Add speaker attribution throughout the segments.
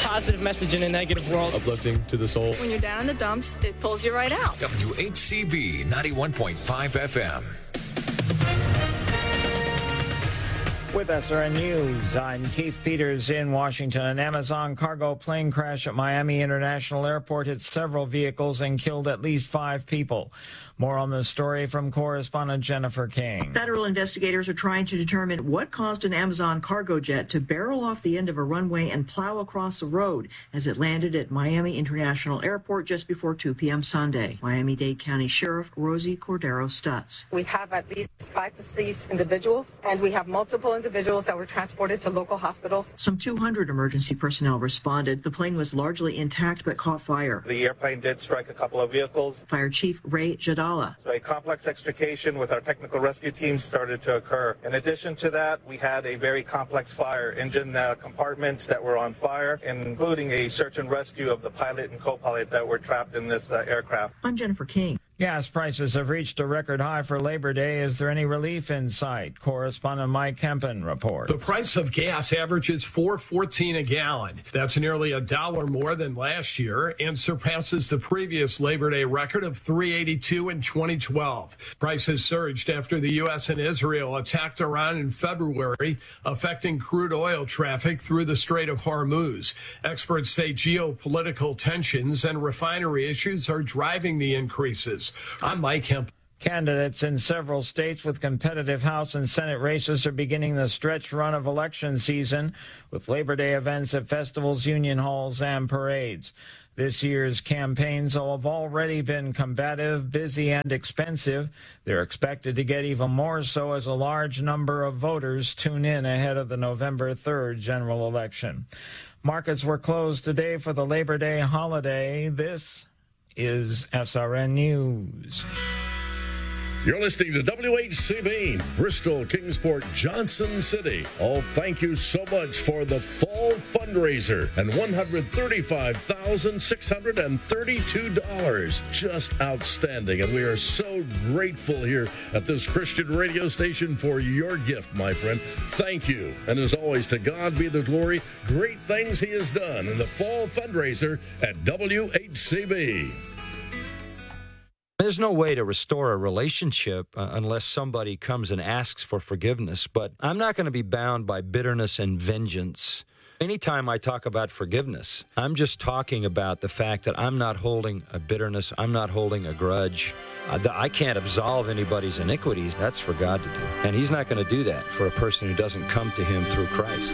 Speaker 1: positive message in a negative world.
Speaker 2: Uplifting to the soul.
Speaker 3: When you're down in the dumps, it pulls you right out.
Speaker 4: WHCB 91.5 FM.
Speaker 5: With SRN News, I'm Keith Peters in Washington. An Amazon cargo plane crash at Miami International Airport hit several vehicles and killed at least 5 people. More on this story from correspondent Jennifer King.
Speaker 6: Federal investigators are trying to determine what caused an Amazon cargo jet to barrel off the end of a runway and plow across the road as it landed at Miami International Airport just before 2 p.m. Sunday. Miami-Dade County Sheriff Rosie Cordero Stutz.
Speaker 7: We have at least 5 deceased individuals, and we have multiple individuals that were transported to local hospitals.
Speaker 6: Some 200 emergency personnel responded. The plane was largely intact but caught fire.
Speaker 8: The airplane did strike a couple of vehicles.
Speaker 6: Fire Chief Ray Jadala.
Speaker 8: So a complex extrication with our technical rescue team started to occur. In addition to that, we had a very complex fire. Engine compartments that were on fire, including a search and rescue of the pilot and co-pilot that were trapped in this aircraft.
Speaker 6: I'm Jennifer King.
Speaker 5: Gas prices have reached a record high for Labor Day. Is there any relief in sight? Correspondent Mike Kempen reports.
Speaker 9: The price of gas averages $4.14 a gallon. That's nearly $1 more than last year and surpasses the previous Labor Day record of $3.82 in 2012. Prices surged after the U.S. and Israel attacked Iran in February, affecting crude oil traffic through the Strait of Hormuz. Experts say geopolitical tensions and refinery issues are driving the increases. I'm Mike Kemp.
Speaker 5: Candidates in several states with competitive House and Senate races are beginning the stretch run of election season with Labor Day events at festivals, union halls, and parades. This year's campaigns have already been combative, busy, and expensive. They're expected to get even more so as a large number of voters tune in ahead of the November 3rd general election. Markets were closed today for the Labor Day holiday. This is SRN News.
Speaker 10: You're listening to WHCB, Bristol, Kingsport, Johnson City. Oh, thank you so much for the fall fundraiser and $135,632. Just outstanding. And we are so grateful here at this Christian radio station for your gift, my friend. Thank you. And as always, to God be the glory. Great things he has done in the fall fundraiser at WHCB.
Speaker 11: There's no way to restore a relationship unless somebody comes and asks for forgiveness, but I'm not going to be bound by bitterness and vengeance. Anytime I talk about forgiveness, I'm just talking about the fact that I'm not holding a bitterness, I'm not holding a grudge. I can't absolve anybody's iniquities. That's for God to do. And he's not going to do that for a person who doesn't come to him through Christ.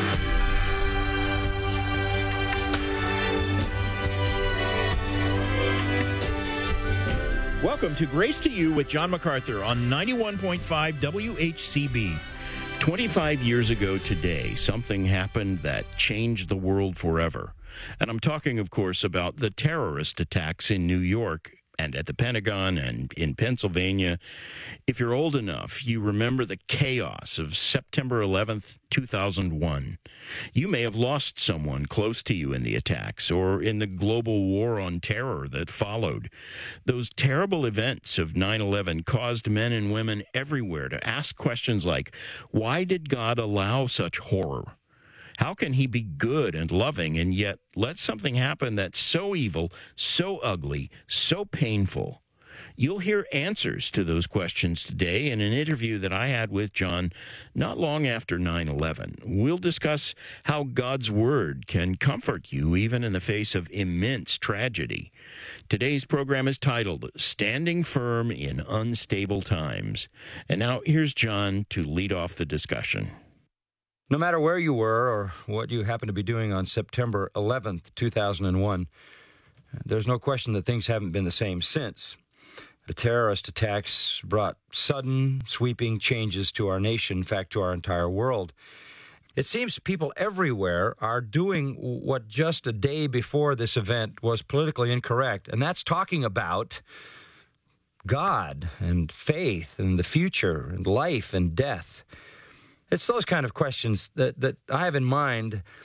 Speaker 12: Welcome to Grace to You with John MacArthur on 91.5 WHCB. 25 years ago today, something happened that changed the world forever. And I'm talking, of course, about the terrorist attacks in New York and at the Pentagon and in Pennsylvania. If you're old enough, you remember the chaos of September 11th, 2001. You may have lost someone close to you in the attacks or in the global war on terror that followed. Those terrible events of 9/11 caused men and women everywhere to ask questions like, why did God allow such horror? How can he be good and loving and yet let something happen that's so evil, so ugly, so painful? You'll hear answers to those questions today in an interview that I had with John not long after 9/11. We'll discuss how God's Word can comfort you even in the face of immense tragedy. Today's program is titled Standing Firm in Unstable Times. And now here's John to lead off the discussion.
Speaker 11: No matter where you were or what you happen to be doing on September 11th, 2001, there's no question that things haven't been the same since. The terrorist attacks brought sudden, sweeping changes to our nation, in fact, to our entire world. It seems people everywhere are doing what just a day before this event was politically incorrect, and that's talking about God and faith and the future and life and death. It's those kind of questions that I have in mind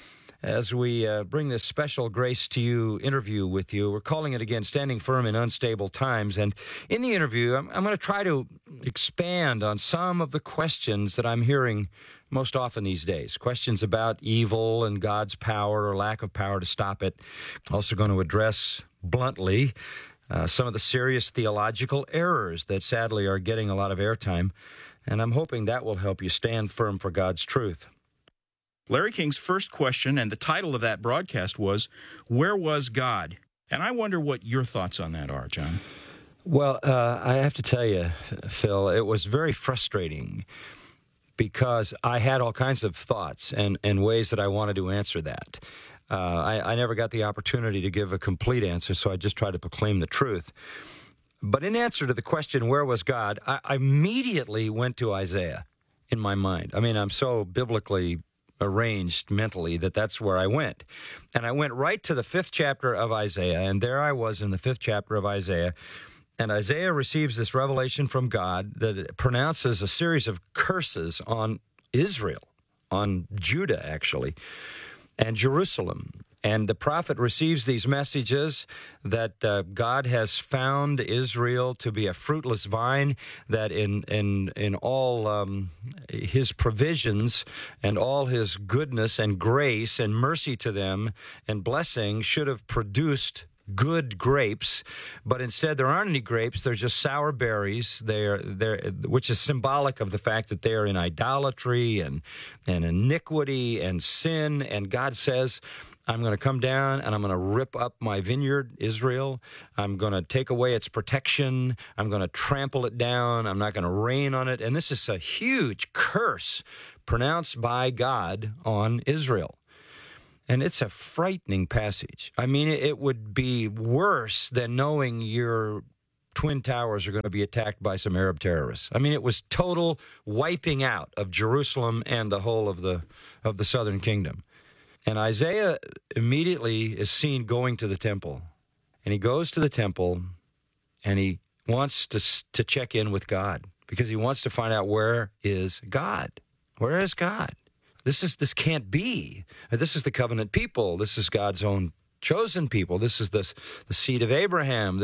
Speaker 11: as we bring this special Grace to You interview with you. We're calling it again Standing Firm in Unstable Times. And in the interview, I'm going to try to expand on some of the questions that I'm hearing most often these days. Questions about evil and God's power or lack of power to stop it. Also going to address bluntly some of the serious theological errors that sadly are getting a lot of airtime. And I'm hoping that will help you stand firm for God's truth.
Speaker 12: Larry King's first question, and the title of that broadcast was, Where Was God? And I wonder what your thoughts on that are, John.
Speaker 11: Well, I have to tell you, Phil, it was very frustrating because I had all kinds of thoughts and ways that I wanted to answer that. I never got the opportunity to give a complete answer, so I just tried to proclaim the truth. But in answer to the question, where was God, I immediately went to Isaiah in my mind. I mean, I'm so biblically arranged mentally that's where I went. And I went right to the 5th chapter of Isaiah, and there I was in the 5th chapter of Isaiah. And Isaiah receives this revelation from God that pronounces a series of curses on Israel, on Judah, actually, and Jerusalem. And the prophet receives these messages that God has found Israel to be a fruitless vine, that in all his provisions and all his goodness and grace and mercy to them and blessing should have produced good grapes, but instead there aren't any grapes. There's just sour berries. They're which is symbolic of the fact that they are in idolatry and iniquity and sin. And God says, I'm going to come down and I'm going to rip up my vineyard, Israel. I'm going to take away its protection. I'm going to trample it down. I'm not going to rain on it. And this is a huge curse pronounced by God on Israel. And it's a frightening passage. I mean, it would be worse than knowing your Twin Towers are going to be attacked by some Arab terrorists. I mean, it was total wiping out of Jerusalem and the whole of the southern kingdom. And Isaiah immediately is seen going to the temple. And he goes to the temple, and he wants to check in with God because he wants to find out, where is God? Where is God? This can't be. This is the covenant people. This is God's own chosen people. This is the seed of Abraham.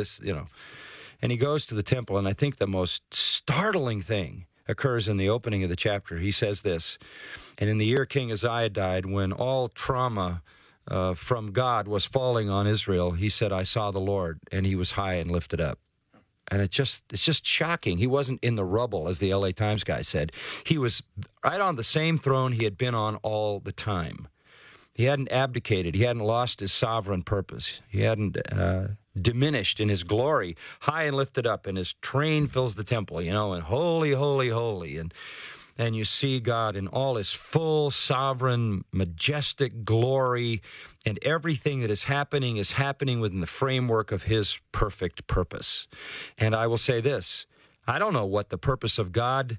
Speaker 11: And he goes to the temple, and I think the most startling thing occurs in the opening of the chapter. He says this, and in the year King Uzziah died, when all trauma from God was falling on Israel, he said, I saw the Lord, and he was high and lifted up. And it's just shocking. He wasn't in the rubble, as the LA Times guy said. He was right on the same throne he had been on all the time. He hadn't abdicated. He hadn't lost his sovereign purpose. He hadn't diminished in his glory, high and lifted up, and his train fills the temple, and holy, holy, holy. And you see God in all his full, sovereign, majestic glory, and everything that is happening within the framework of his perfect purpose. And I will say this, I don't know what the purpose of God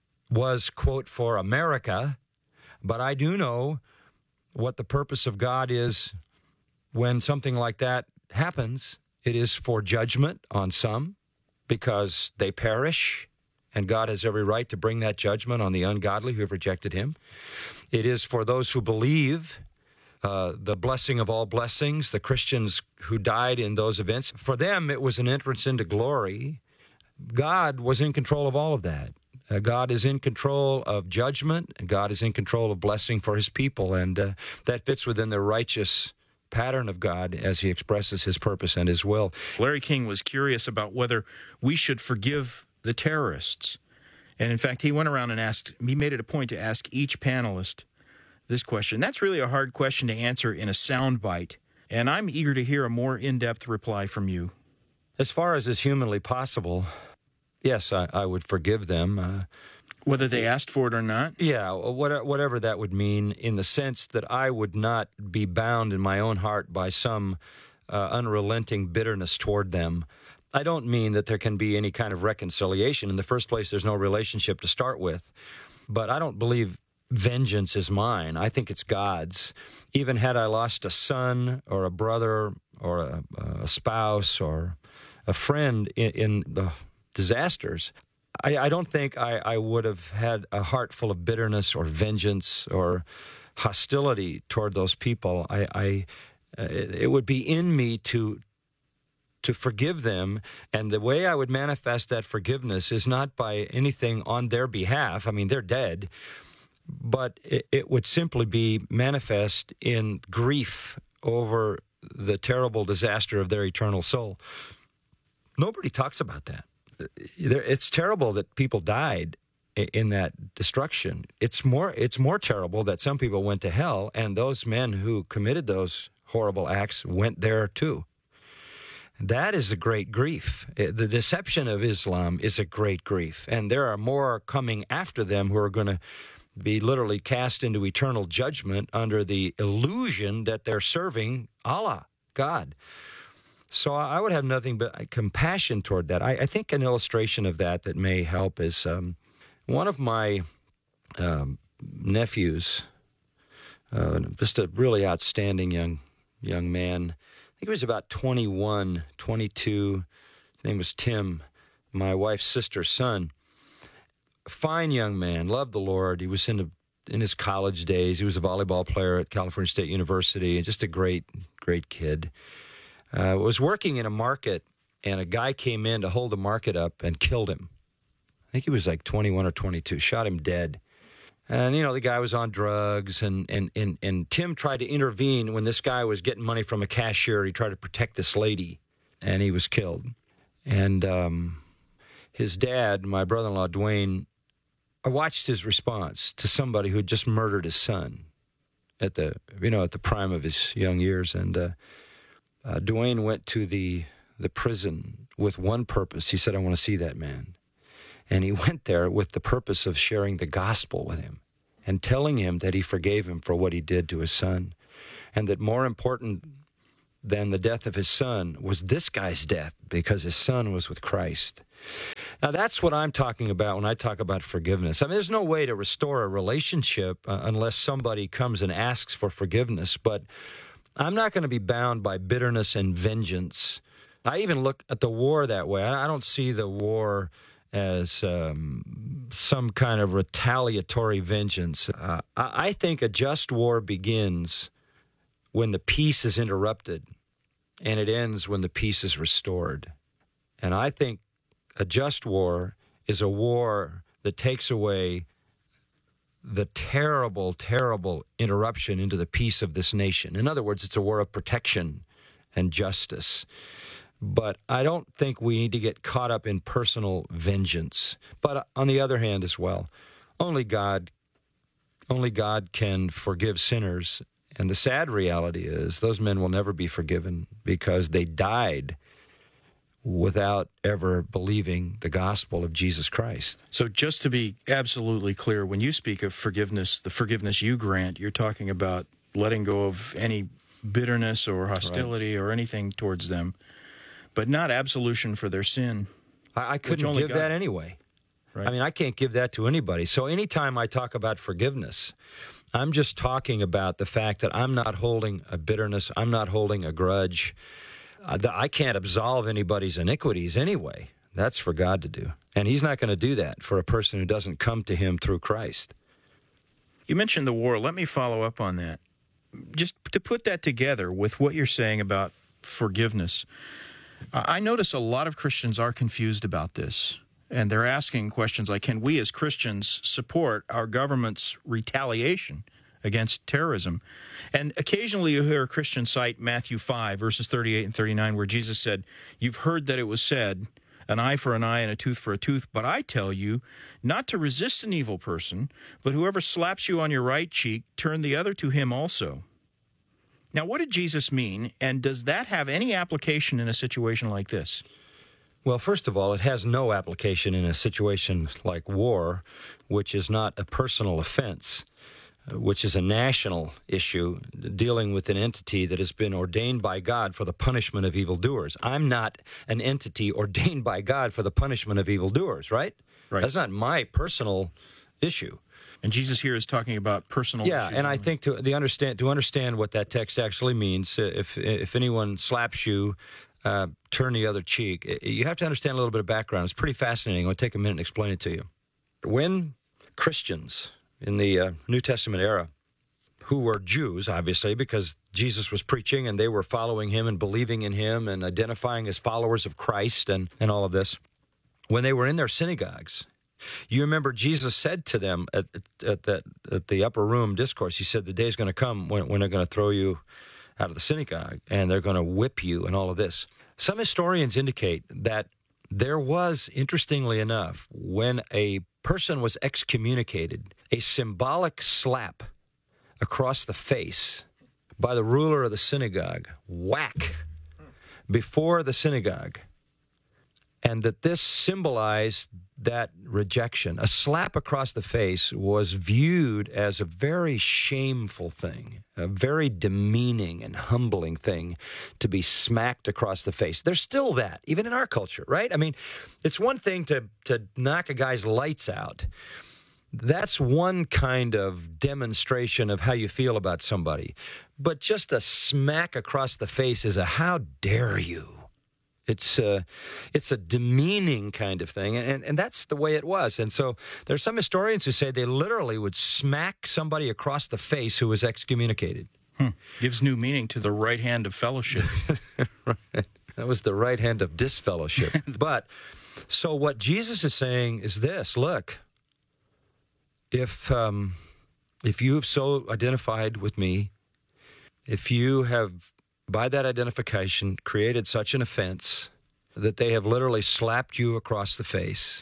Speaker 11: was, quote, for America, but I do know what the purpose of God is when something like that happens. It is for judgment on some because they perish, and God has every right to bring that judgment on the ungodly who have rejected him. It is for those who believe the blessing of all blessings, the Christians who died in those events. For them, it was an entrance into glory. God was in control of all of that. God is in control of judgment, and God is in control of blessing for his people, and that fits within the righteous pattern of God as he expresses his purpose and his will.
Speaker 12: Larry King was curious about whether we should forgive the terrorists. And in fact, he went around and he made it a point to ask each panelist this question. That's really a hard question to answer in a soundbite, and I'm eager to hear a more in-depth reply from you.
Speaker 11: As far as is humanly possible, yes, I would forgive them.
Speaker 12: Whether they asked for it or not?
Speaker 11: Yeah, whatever that would mean, in the sense that I would not be bound in my own heart by some unrelenting bitterness toward them. I don't mean that there can be any kind of reconciliation. In the first place, there's no relationship to start with. But I don't believe vengeance is mine. I think it's God's. Even had I lost a son or a brother or a spouse or a friend in the disasters, I don't think I would have had a heart full of bitterness or vengeance or hostility toward those people. It would be in me to forgive them, and the way I would manifest that forgiveness is not by anything on their behalf. I mean, they're dead, but it would simply be manifest in grief over the terrible disaster of their eternal soul. Nobody talks about that. It's terrible that people died in that destruction. It's more terrible that some people went to hell, and those men who committed those horrible acts went there too. That is a great grief. The deception of Islam is a great grief, and there are more coming after them who are going to be literally cast into eternal judgment under the illusion that they're serving Allah, God. So I would have nothing but compassion toward that. I think an illustration of that may help is one of my nephews, just a really outstanding young man. I think he was about 21, 22. His name was Tim, my wife's sister's son. Fine young man, loved the Lord. He was in his college days. He was a volleyball player at California State University, and just a great kid. Was working in a market, and a guy came in to hold the market up and killed him. I think he was like 21 or 22, shot him dead. And, the guy was on drugs, and Tim tried to intervene when this guy was getting money from a cashier. He tried to protect this lady, and he was killed. And his dad, my brother-in-law, Dwayne, I watched his response to somebody who had just murdered his son at the prime of his young years. And Dwayne went to the prison with one purpose. He said, I want to see that man. And he went there with the purpose of sharing the gospel with him and telling him that he forgave him for what he did to his son, and that more important than the death of his son was this guy's death, because his son was with Christ. Now, that's what I'm talking about when I talk about forgiveness. I mean, there's no way to restore a relationship unless somebody comes and asks for forgiveness, but I'm not going to be bound by bitterness and vengeance. I even look at the war that way. I don't see the war as some kind of retaliatory vengeance. I think a just war begins when the peace is interrupted, and it ends when the peace is restored. And I think a just war is a war that takes away the terrible, terrible interruption into the peace of this nation. In other words, it's a war of protection and justice. But I don't think we need to get caught up in personal vengeance. But on the other hand as well, only God can forgive sinners. And the sad reality is those men will never be forgiven because they died without ever believing the gospel of Jesus Christ.
Speaker 12: So just to be absolutely clear, when you speak of forgiveness, the forgiveness you grant, you're talking about letting go of any bitterness or hostility or anything towards them, but not absolution for their sin.
Speaker 11: I couldn't give that anyway. Right. I mean, I can't give that to anybody. So anytime I talk about forgiveness, I'm just talking about the fact that I'm not holding a bitterness, I'm not holding a grudge. I can't absolve anybody's iniquities anyway. That's for God to do. And he's not going to do that for a person who doesn't come to him through Christ.
Speaker 12: You mentioned the war. Let me follow up on that. Just to put that together with what you're saying about forgiveness, I notice a lot of Christians are confused about this, and they're asking questions like, can we as Christians support our government's retaliation against terrorism? And occasionally you hear a Christian cite Matthew 5, verses 38 and 39, where Jesus said, you've heard that it was said, an eye for an eye and a tooth for a tooth, but I tell you not to resist an evil person, but whoever slaps you on your right cheek, turn the other to him also. Now, what did Jesus mean, and does that have any application in a situation like this?
Speaker 11: Well, first of all, it has no application in a situation like war, which is not a personal offense, which is a national issue dealing with an entity that has been ordained by God for the punishment of evildoers. I'm not an entity ordained by God for the punishment of evildoers, right? Right. That's not my personal issue.
Speaker 12: And Jesus here is talking about personal issues.
Speaker 11: Yeah, and I think to understand what that text actually means, if anyone slaps you, turn the other cheek, you have to understand a little bit of background. It's pretty fascinating. I'll take a minute and explain it to you. When Christians in the New Testament era who were Jews, obviously, because Jesus was preaching and they were following him and believing in him and identifying as followers of Christ and all of this, when they were in their synagogues, you remember Jesus said to them at the upper room discourse, he said, the day's going to come when they're going to throw you out of the synagogue and they're going to whip you and all of this. Some historians indicate that there was, interestingly enough, when a person was excommunicated, a symbolic slap across the face by the ruler of the synagogue, whack, before the synagogue, and that this symbolized that rejection. A slap across the face was viewed as a very shameful thing, a very demeaning and humbling thing to be smacked across the face. There's still that, even in our culture, right? I mean, it's one thing to knock a guy's lights out. That's one kind of demonstration of how you feel about somebody. But just a smack across the face is a how dare you. It's a demeaning kind of thing, and that's the way it was. And so there's some historians who say they literally would smack somebody across the face who was excommunicated.
Speaker 12: Gives new meaning to the right hand of fellowship.
Speaker 11: Right. That was the right hand of disfellowship. But so what Jesus is saying is this: look, if you've so identified with me, if you have by that identification created such an offense that they have literally slapped you across the face,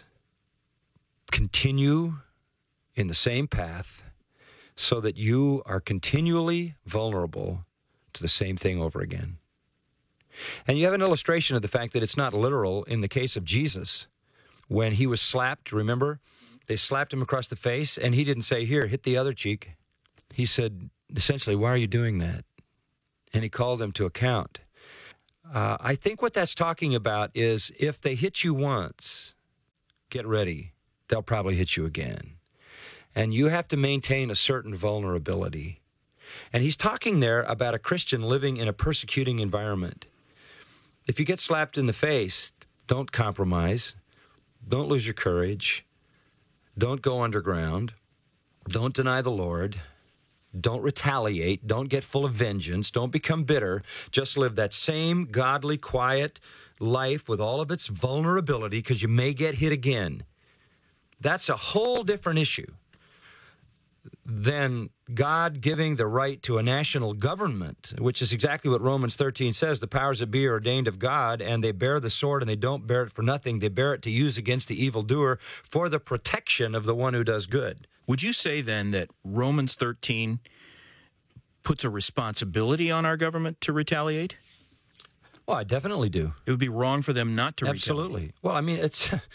Speaker 11: continue in the same path so that you are continually vulnerable to the same thing over again. And you have an illustration of the fact that it's not literal in the case of Jesus. When he was slapped, remember, they slapped him across the face, and he didn't say, here, hit the other cheek. He said, essentially, why are you doing that? And he called them to account. I think what that's talking about is if they hit you once, get ready. They'll probably hit you again. And you have to maintain a certain vulnerability. And he's talking there about a Christian living in a persecuting environment. If you get slapped in the face, don't compromise. Don't lose your courage. Don't go underground. Don't deny the Lord. Don't retaliate. Don't get full of vengeance. Don't become bitter. Just live that same godly, quiet life with all of its vulnerability, because you may get hit again. That's a whole different issue than God giving the right to a national government, which is exactly what Romans 13 says. The powers that be are ordained of God, and they bear the sword, and they don't bear it for nothing. They bear it to use against the evildoer for the protection of the one who does good.
Speaker 12: Would you say then that Romans 13 puts a responsibility on our government to retaliate?
Speaker 11: Well, I definitely do.
Speaker 12: It would be wrong for them not to
Speaker 11: Absolutely.
Speaker 12: retaliate.
Speaker 11: Well, I mean,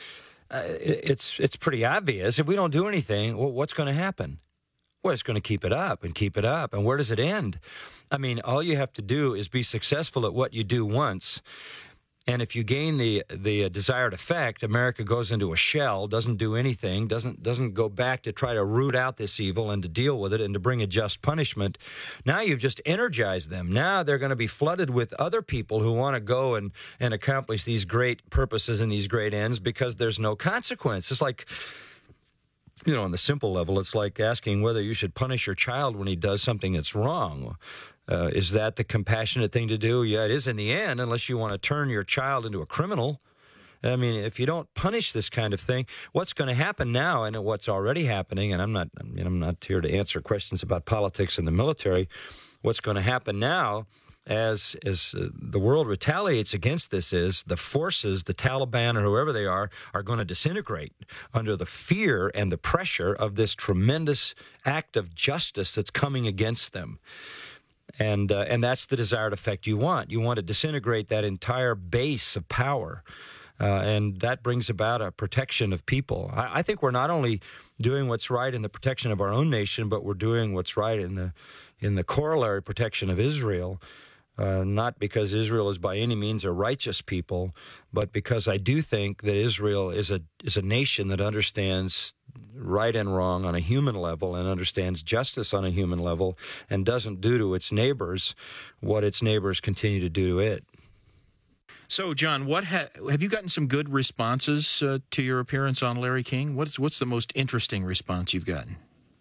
Speaker 11: it's pretty obvious. If we don't do anything, well, what's going to happen? Well, it's going to keep it up and keep it up. And where does it end? I mean, all you have to do is be successful at what you do once. And if you gain the desired effect, America goes into a shell, doesn't do anything, doesn't go back to try to root out this evil and to deal with it and to bring a just punishment. Now you've just energized them. Now they're going to be flooded with other people who want to go and accomplish these great purposes and these great ends because there's no consequence. It's like, you know, on the simple level, it's like asking whether you should punish your child when he does something that's wrong. Is that the compassionate thing to do? Yeah, it is in the end, unless you want to turn your child into a criminal. I mean, if you don't punish this kind of thing, what's going to happen now, and what's already happening, and I'm not here to answer questions about politics and the military. What's going to happen now, as the world retaliates against this, is the forces, the Taliban or whoever they are going to disintegrate under the fear and the pressure of this tremendous act of justice that's coming against them. And that's the desired effect you want. You want to disintegrate that entire base of power. And that brings about a protection of people. I think we're not only doing what's right in the protection of our own nation, but we're doing what's right in the corollary protection of Israel. Not because Israel is by any means a righteous people, but because I do think that Israel is a nation that understands right and wrong on a human level and understands justice on a human level and doesn't do to its neighbors what its neighbors continue to do to it.
Speaker 12: So, John, what have you gotten some good responses to your appearance on Larry King? What's the most interesting response you've gotten?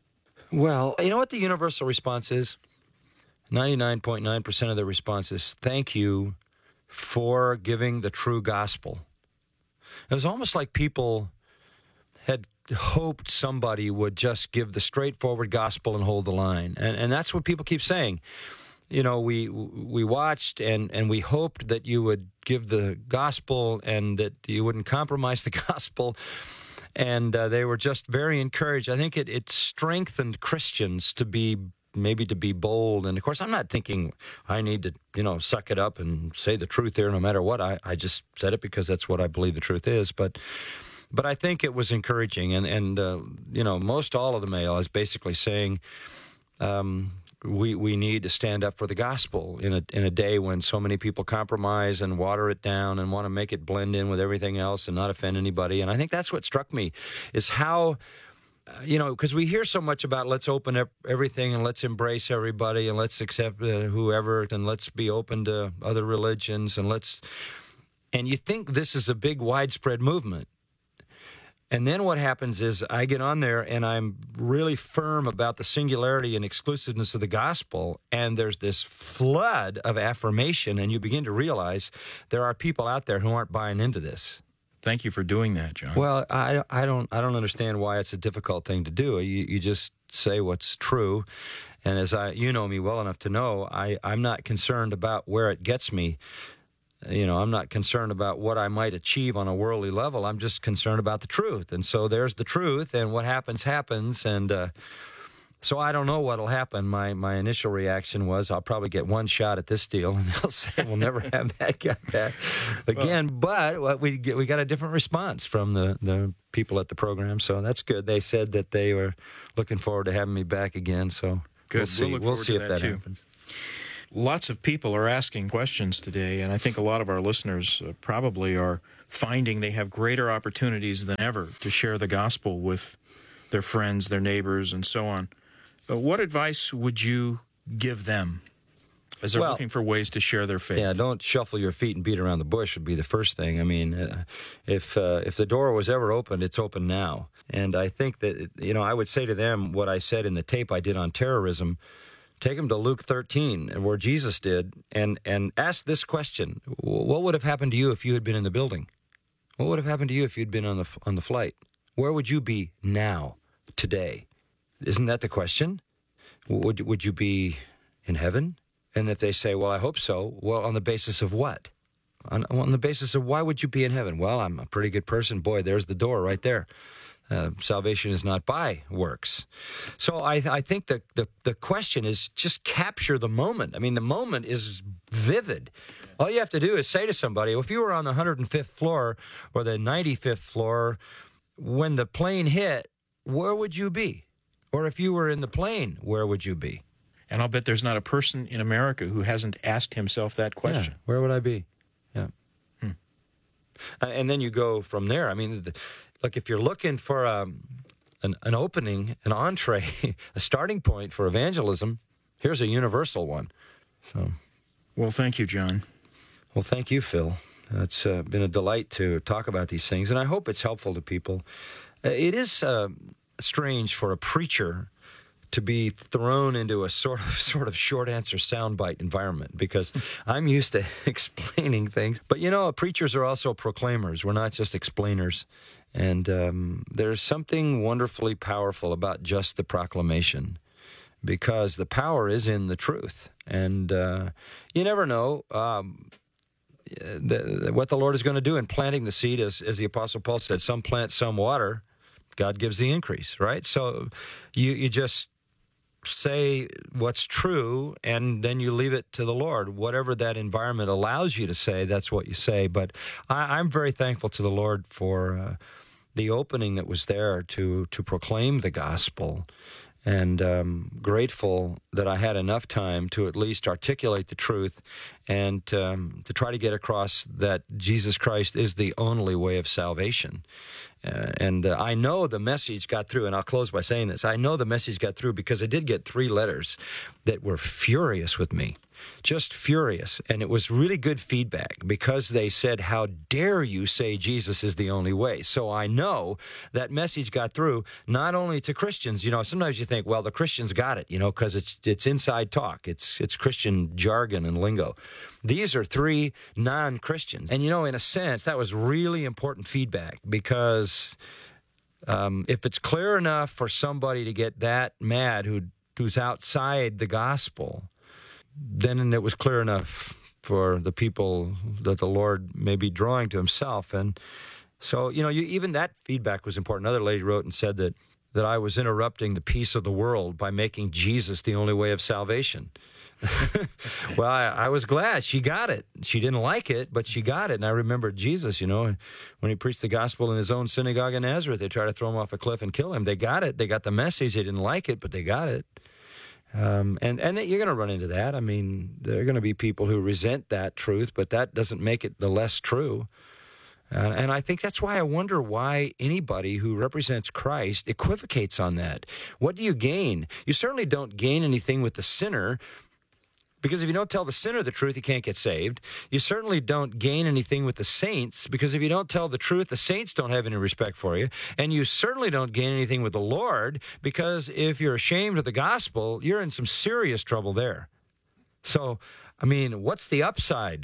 Speaker 11: Well, you know what the universal response is? 99.9% of the response is, thank you for giving the true gospel. It was almost like people had hoped somebody would just give the straightforward gospel and hold the line. And that's what people keep saying. You know, we watched and we hoped that you would give the gospel and that you wouldn't compromise the gospel. And they were just very encouraged. I think it strengthened Christians to be bold. And, of course, I'm not thinking I need to, suck it up and say the truth here no matter what. I just said it because that's what I believe the truth is. But I think it was encouraging. And most all of the mail is basically saying we need to stand up for the gospel in a day when so many people compromise and water it down and want to make it blend in with everything else and not offend anybody. And I think that's what struck me is how, because we hear so much about let's open up everything and let's embrace everybody and let's accept whoever and let's be open to other religions and you think this is a big widespread movement. And then what happens is I get on there and I'm really firm about the singularity and exclusiveness of the gospel, and there's this flood of affirmation, and you begin to realize there are people out there who aren't buying into this.
Speaker 12: Thank you for doing that, John.
Speaker 11: Well, I don't understand why it's a difficult thing to do. You just say what's true, and as you know me well enough to know, I'm not concerned about where it gets me. I'm not concerned about what I might achieve on a worldly level. I'm just concerned about the truth. And so there's the truth, and what happens, happens. And so I don't know what'll happen. My initial reaction was I'll probably get one shot at this deal, and they'll say we'll never have that guy back again. But we got a different response from the people at the program, so that's good. They said that they were looking forward to having me back again. So
Speaker 12: good.
Speaker 11: We'll see if that happens.
Speaker 12: Lots of people are asking questions today, and I think a lot of our listeners probably are finding they have greater opportunities than ever to share the gospel with their friends, their neighbors, and so on. What advice would you give them as they're looking for ways to share their faith?
Speaker 11: Yeah, don't shuffle your feet and beat around the bush would be the first thing. I mean, if the door was ever opened, it's open now. And I think that, I would say to them what I said in the tape I did on terrorism. Take them to Luke 13, where Jesus did, and ask this question: what would have happened to you if you had been in the building? What would have happened to you if you'd been on the flight? Where would you be now, today? Isn't that the question? Would you be in heaven? And if they say, well, I hope so, well, on the basis of what? On the basis of why would you be in heaven? Well, I'm a pretty good person. Boy, there's the door right there. Salvation is not by works. So I think the question is just capture the moment. I mean, the moment is vivid. All you have to do is say to somebody, well, if you were on the 105th floor or the 95th floor, when the plane hit, where would you be? Or if you were in the plane, where would you be?
Speaker 12: And I'll bet there's not a person in America who hasn't asked himself that question.
Speaker 11: Yeah, where would I be? Yeah. And then you go from there. I mean, look, if you're looking for an opening, an entree, a starting point for evangelism, here's a universal one. So,
Speaker 12: well, thank you, John.
Speaker 11: Well, thank you, Phil. It's been a delight to talk about these things, and I hope it's helpful to people. It is strange for a preacher to be thrown into a sort of short answer soundbite environment, because I'm used to explaining things. But, preachers are also proclaimers. We're not just explainers. And there's something wonderfully powerful about just the proclamation, because the power is in the truth. And you never know what the Lord is going to do in planting the seed, as the Apostle Paul said, some plant, some water. God gives the increase, right? So you just say what's true, and then you leave it to the Lord. Whatever that environment allows you to say, that's what you say. But I'm very thankful to the Lord for the opening that was there to proclaim the gospel, and grateful that I had enough time to at least articulate the truth and to try to get across that Jesus Christ is the only way of salvation. And I know the message got through, and I'll close by saying this. I know the message got through because I did get 3 letters that were furious with me. just furious. And it was really good feedback because they said, how dare you say Jesus is the only way? So I know that message got through not only to Christians. You know, sometimes you think, well, the Christians got it, you know, because it's inside talk. It's Christian jargon and lingo. These are three non-Christians. And, you know, in a sense, that was really important feedback because if it's clear enough for somebody to get that mad who's outside the gospel, then it was clear enough for the people that the Lord may be drawing to himself. And so, you know, even that feedback was important. Another lady wrote and said that I was interrupting the peace of the world by making Jesus the only way of salvation. Well, I was glad she got it. She didn't like it, but she got it. And I remember Jesus, you know, when he preached the gospel in his own synagogue in Nazareth, they tried to throw him off a cliff and kill him. They got it. They got the message. They didn't like it, but they got it. And you're going to run into that. I mean, there are going to be people who resent that truth, but that doesn't make it the less true. And I think that's why I wonder why anybody who represents Christ equivocates on that. What do you gain? You certainly don't gain anything with the sinner, because if you don't tell the sinner the truth, he can't get saved. You certainly don't gain anything with the saints, because if you don't tell the truth, the saints don't have any respect for you. And you certainly don't gain anything with the Lord, because if you're ashamed of the gospel, you're in some serious trouble there. So, I mean, what's the upside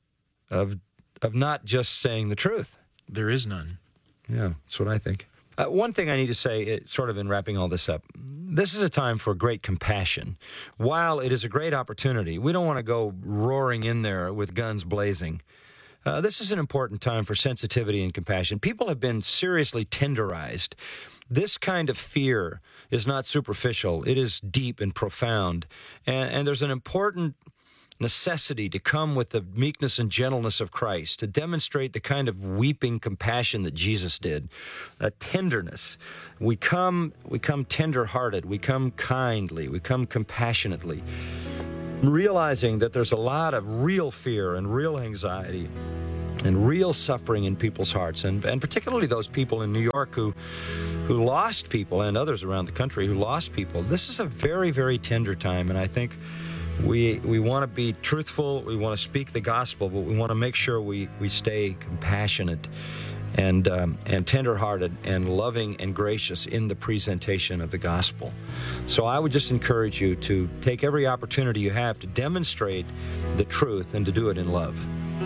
Speaker 11: of not just saying the truth?
Speaker 2: There is none.
Speaker 11: Yeah, that's what I think. One thing I need to say, sort of in wrapping all this up, this is a time for great compassion. While it is a great opportunity, we don't want to go roaring in there with guns blazing. This is an important time for sensitivity and compassion. People have been seriously tenderized. This kind of fear is not superficial. It is deep and profound. And there's an important necessity to come with the meekness and gentleness of Christ, to demonstrate the kind of weeping compassion that Jesus did, a tenderness. We come tender-hearted, we come kindly, we come compassionately, realizing that there's a lot of real fear and real anxiety and real suffering in people's hearts, and particularly those people in New York who lost people, and others around the country who lost people. This is a very, very tender time, and I think we want to be truthful, we want to speak the gospel, but we want to make sure we stay compassionate and tender-hearted and loving and gracious in the presentation of the gospel. So I would just encourage you to take every opportunity you have to demonstrate the truth and to do it in love.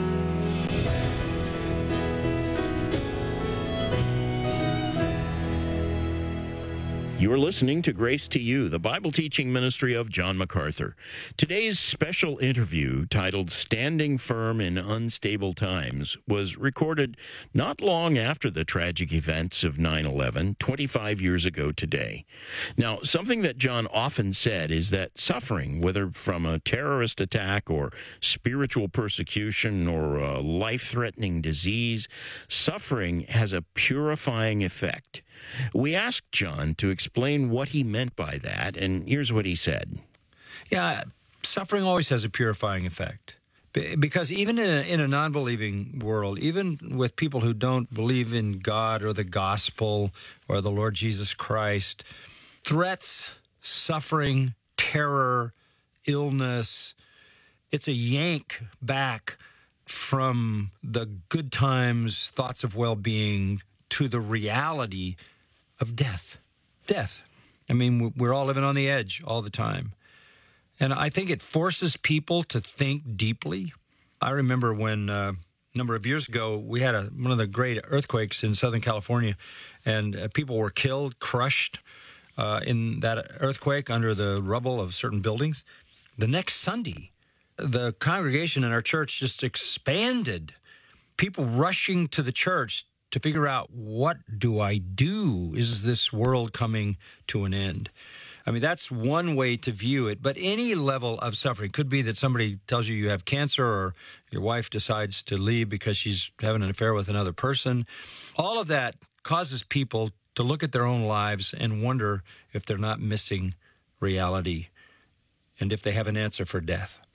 Speaker 12: You're listening to Grace to You, the Bible teaching ministry of John MacArthur. Today's special interview, titled Standing Firm in Unstable Times, was recorded not long after the tragic events of 9/11, 25 years ago today. Now, something that John often said is that suffering, whether from a terrorist attack or spiritual persecution or a life-threatening disease, suffering has a purifying effect. We asked John to explain what he meant by that, and here's what he said.
Speaker 11: Yeah, suffering always has a purifying effect. Because even in a non-believing world, even with people who don't believe in God or the gospel or the Lord Jesus Christ, threats, suffering, terror, illness, it's a yank back from the good times, thoughts of well-being, to the reality of death. Death. I mean, we're all living on the edge all the time. And I think it forces people to think deeply. I remember when a number of years ago, we had one of the great earthquakes in Southern California, and people were killed, crushed in that earthquake under the rubble of certain buildings. The next Sunday, the congregation in our church just expanded. People rushing to the church to figure out, what do I do? Is this world coming to an end? I mean, that's one way to view it. But any level of suffering could be that somebody tells you you have cancer, or your wife decides to leave because she's having an affair with another person. All of that causes people to look at their own lives and wonder if they're not missing reality and if they have an answer for death.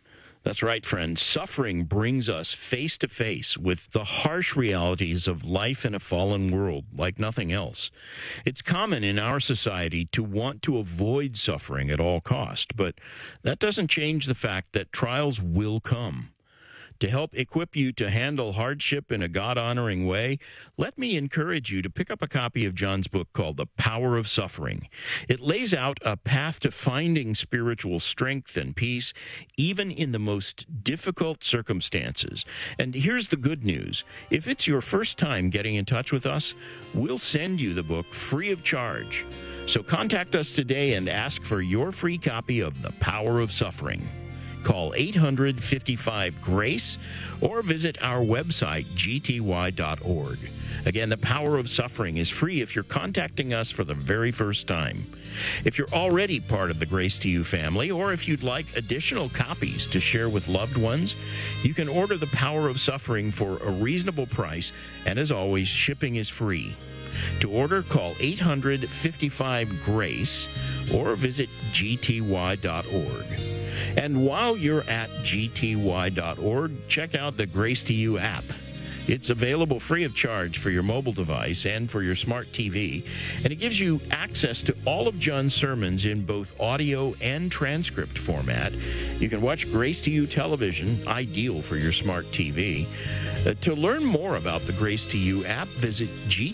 Speaker 12: That's right, friends. Suffering brings us face to face with the harsh realities of life in a fallen world like nothing else. It's common in our society to want to avoid suffering at all cost, but that doesn't change the fact that trials will come. To help equip you to handle hardship in a God-honoring way, let me encourage you to pick up a copy of John's book called The Power of Suffering. It lays out a path to finding spiritual strength and peace, even in the most difficult circumstances. And here's the good news. If it's your first time getting in touch with us, we'll send you the book free of charge. So contact us today and ask for your free copy of The Power of Suffering. Call 855-GRACE or visit our website, gty.org. Again, The Power of Suffering is free if you're contacting us for the very first time. If you're already part of the Grace to You family, or if you'd like additional copies to share with loved ones, you can order The Power of Suffering for a reasonable price, and as always, shipping is free. To order, call 855-GRACE or visit gty.org. And while you're at gty.org, check out the Grace to You app. It's available free of charge for your mobile device and for your smart TV, and it gives you access to all of John's sermons in both audio and transcript format. You can watch Grace to You television, ideal for your smart TV. To learn more about the Grace to You app, visit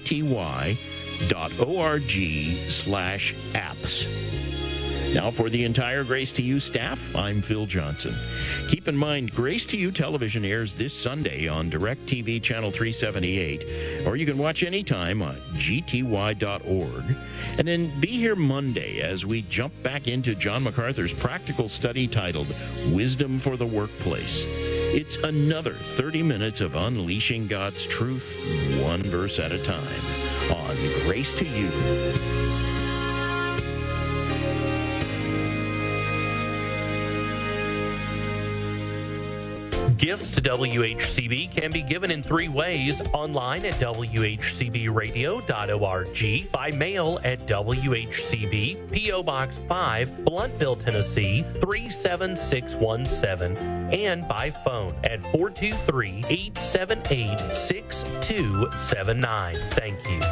Speaker 12: gty.org/apps. Now, for the entire Grace to You staff, I'm Phil Johnson. Keep in mind, Grace to You television airs this Sunday on DirecTV Channel 378, or you can watch anytime on gty.org. And then be here Monday as we jump back into John MacArthur's practical study titled Wisdom for the Workplace. It's another 30 minutes of unleashing God's truth, one verse at a time, on Grace to You.
Speaker 2: Gifts to WHCB can be given in 3 ways: online at WHCBradio.org, by mail at WHCB, P.O. Box 5, Blountville, Tennessee 37617, and by phone at 423-878-6279. Thank you.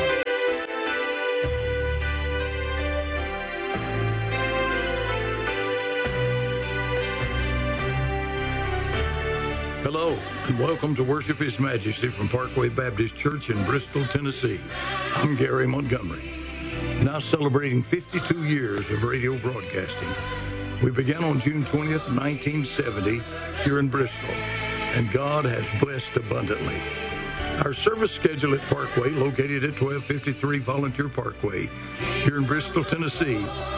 Speaker 13: Hello, and welcome to Worship His Majesty from Parkway Baptist Church in Bristol, Tennessee. I'm Gary Montgomery, now celebrating 52 years of radio broadcasting. We began on June 20th, 1970, here in Bristol, and God has blessed abundantly. Our service schedule at Parkway, located at 1253 Volunteer Parkway, here in Bristol, Tennessee,